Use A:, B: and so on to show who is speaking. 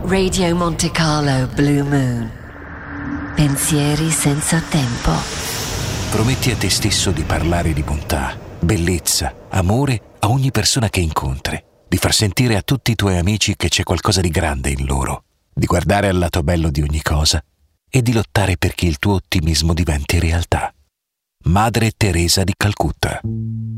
A: Radio Monte Carlo Blue Moon. Pensieri senza tempo.
B: Prometti a te stesso di parlare di bontà, bellezza, amore a ogni persona che incontri, di far sentire a tutti i tuoi amici che c'è qualcosa di grande in loro, di guardare al lato bello di ogni cosa e di lottare perché il tuo ottimismo diventi realtà. Madre Teresa di Calcutta.